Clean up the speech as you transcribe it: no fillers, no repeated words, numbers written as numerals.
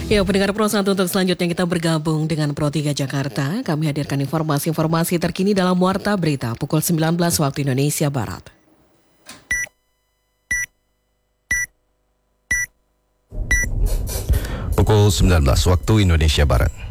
Ya, pendengar Pro 1 untuk selanjutnya kita bergabung dengan Pro 3 Jakarta. Kami hadirkan informasi-informasi terkini dalam Warta Berita pukul 19 waktu Indonesia Barat. Pukul 19 waktu Indonesia Barat.